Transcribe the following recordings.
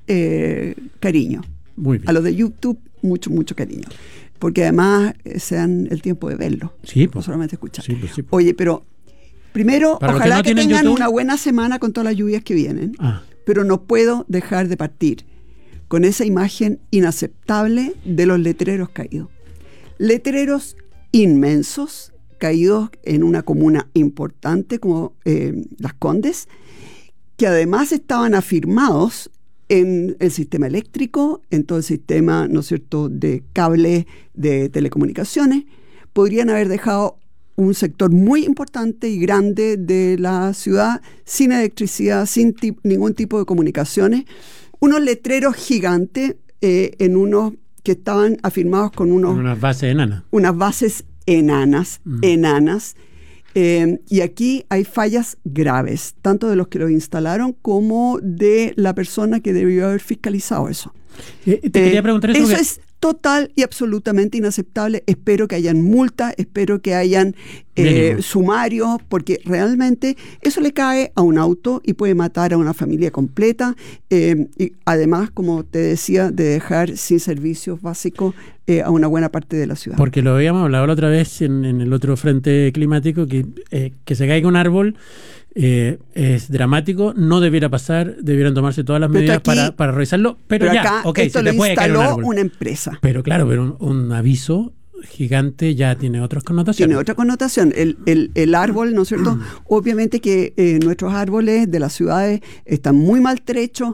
cariño. Muy bien. A los de YouTube, mucho, mucho cariño. Porque además se dan el tiempo de verlo. Sí, no solamente escuchar. Sí, pues. Oye, pero primero, para ojalá que tengan YouTube, una buena semana con todas las lluvias que vienen. Ah. Pero no puedo dejar de partir con esa imagen inaceptable de los letreros caídos. Letreros inmensos, caídos en una comuna importante como Las Condes, que además estaban afirmados en el sistema eléctrico, en todo el sistema, ¿no es cierto?, de cables de telecomunicaciones. Podrían haber dejado un sector muy importante y grande de la ciudad sin electricidad, sin ningún tipo de comunicaciones. Unos letreros gigantes en unos que estaban afirmados con unas bases enanas. Unas bases enanas. Y aquí hay fallas graves, tanto de los que lo instalaron como de la persona que debió haber fiscalizado eso. Te quería preguntar eso. Eso es total y absolutamente inaceptable. Espero que hayan multas, espero que hayan sumarios, porque realmente eso le cae a un auto y puede matar a una familia completa. Y además, como te decía, de dejar sin servicios básicos a una buena parte de la ciudad. Porque lo habíamos hablado la otra vez en el otro frente climático, que se caiga un árbol es dramático, no debiera pasar, debieran tomarse todas las medidas para revisarlo, pero ya, acá, okay, esto se lo te puede caer un instaló árbol. una empresa. Pero claro, un aviso gigante ya tiene otras connotaciones. Tiene otra connotación. El árbol, ¿no es cierto? Obviamente que nuestros árboles de las ciudades están muy maltrechos,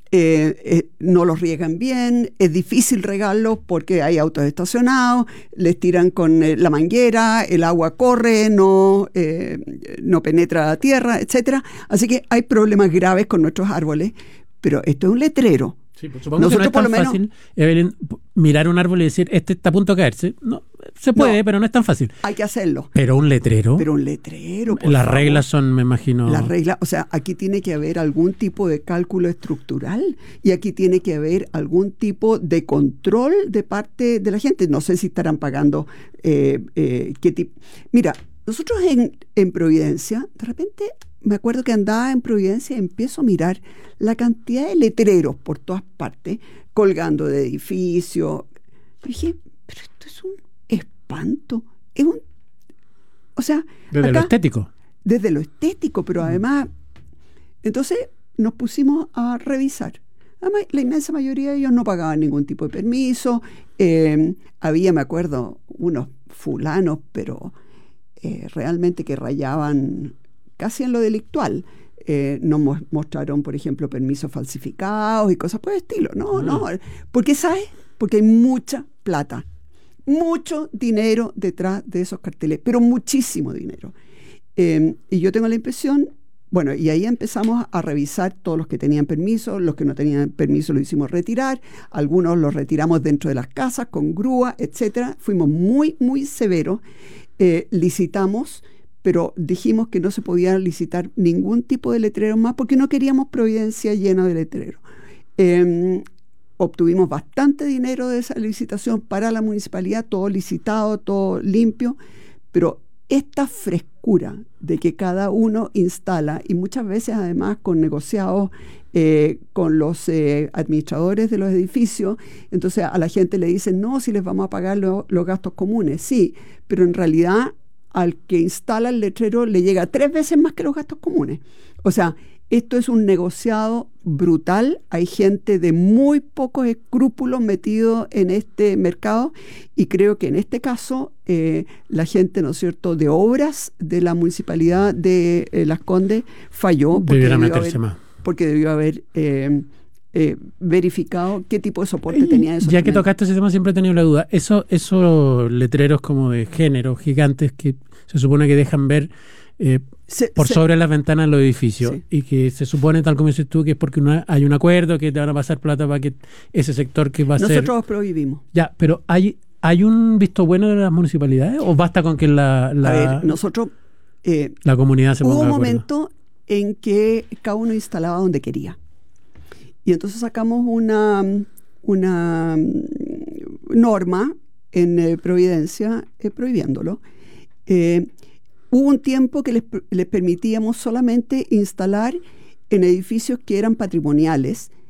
no los riegan bien, es difícil regarlos porque hay autos estacionados, les tiran con la manguera, el agua corre, no penetra la tierra, etcétera. Así que hay problemas graves con nuestros árboles, pero esto es un letrero. Sí, pues supongo que no es tan fácil, Evelyn, mirar un árbol y decir, este está a punto de caerse. No, se puede, pero no es tan fácil. Hay que hacerlo. Pero un letrero. Las reglas son, me imagino. Las reglas, o sea, aquí tiene que haber algún tipo de cálculo estructural y aquí tiene que haber algún tipo de control de parte de la gente. No sé si estarán pagando qué tipo. Mira, nosotros en Providencia, de repente me acuerdo que andaba en Providencia y empiezo a mirar la cantidad de letreros por todas partes, colgando de edificios. Y dije, pero esto es un espanto. O sea, desde lo estético. Desde lo estético, pero además, entonces nos pusimos a revisar. Además, la inmensa mayoría de ellos no pagaban ningún tipo de permiso. Había, me acuerdo, unos fulanos, pero realmente que rayaban casi en lo delictual. Nos mostraron, por ejemplo, permisos falsificados y cosas por el estilo. No. Porque, ¿sabes? Porque hay mucha plata, mucho dinero detrás de esos carteles, pero muchísimo dinero. Y yo tengo la impresión, bueno, y ahí empezamos a revisar todos los que tenían permiso, los que no tenían permiso los hicimos retirar, algunos los retiramos dentro de las casas con grúa, etcétera. Fuimos muy, muy severos. Licitamos, pero dijimos que no se podía licitar ningún tipo de letrero más porque no queríamos Providencia llena de letreros. Obtuvimos bastante dinero de esa licitación para la municipalidad, todo licitado, todo limpio, pero esta frescura de que cada uno instala, y muchas veces además con negociados con los administradores de los edificios, entonces a la gente le dicen, no, si les vamos a pagar los gastos comunes, sí, pero en realidad al que instala el letrero le llega 3 veces más que los gastos comunes. O sea, esto es un negociado brutal. Hay gente de muy pocos escrúpulos metido en este mercado y creo que en este caso la gente, ¿no es cierto?, de obras de la municipalidad de Las Condes falló porque debió haber verificado qué tipo de soporte tenía eso. Ya que tocaste ese tema, siempre he tenido la duda. Esos letreros como de género gigantes que se supone que dejan ver sobre las ventanas de los edificios, sí, y que se supone, tal como dices tú, que es porque hay un acuerdo que te van a pasar plata para que ese sector que va a ser... Nosotros los prohibimos. Ya, pero ¿hay un visto bueno de las municipalidades o basta con que a ver, nosotros... la comunidad se ponga de acuerdo? Hubo un momento en que cada uno instalaba donde quería. Y entonces sacamos una norma en Providencia prohibiéndolo. Hubo un tiempo que les permitíamos solamente instalar en edificios que eran patrimoniales